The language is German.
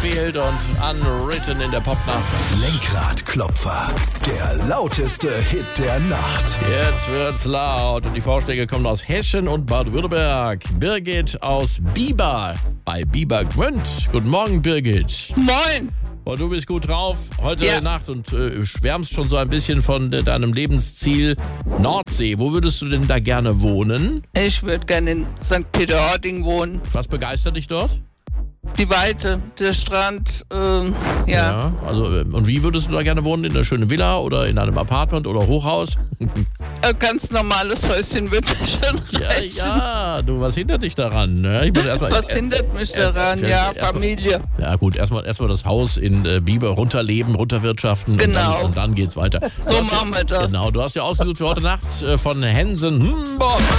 Hetfield und Unwritten in der Popnacht. Lenkradklopfer, der lauteste Hit der Nacht. Jetzt wird's laut und die Vorschläge kommen aus Hessen und Baden-Württemberg. Birgit aus Bieber bei Bieber Gmünd. Guten Morgen, Birgit. Moin. Und du bist gut drauf heute Ja. Nacht und schwärmst schon so ein bisschen von deinem Lebensziel Nordsee. Wo würdest du denn da gerne wohnen? Ich würde gerne in St. Peter-Ording wohnen. Was begeistert dich dort? Die Weite, der Strand, ja. Also, und wie würdest du da gerne wohnen? In einer schönen Villa oder in einem Apartment oder Hochhaus? Ein ganz normales Häuschen wird mir schon reichen. Ja, du, was hindert dich daran? Ne? Ich muss erst mal, Was hindert mich daran? Ja, Familie. Ja gut, erstmal das Haus in Bieber runterleben, runterwirtschaften Genau. und dann geht's weiter. So machen wir das. Genau, du hast ja ausgesucht für heute Nacht von Hensen.